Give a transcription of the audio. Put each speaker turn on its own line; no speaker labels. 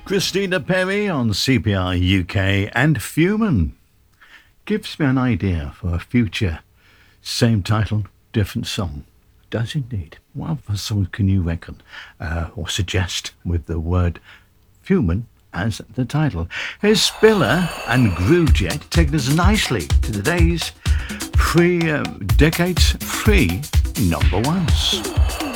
Christina Perry on CPR UK and Fuman gives me an idea for a future same title, different song. Does indeed. What other songs can you reckon or suggest with the word Fuman as the title? Here's Spiller and Groovejet taking us nicely to today's decades 3 number ones.